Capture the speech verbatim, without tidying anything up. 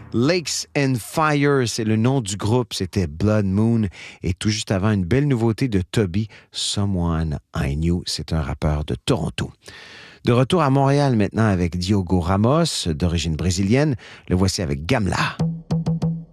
Lakes and Fire, c'est le nom du groupe, c'était Blood Moon. Et tout juste avant, une belle nouveauté de Toby, Someone I Knew, c'est un rappeur de Toronto. De retour à Montréal maintenant avec Diogo Ramos, d'origine brésilienne, le voici avec Gamla.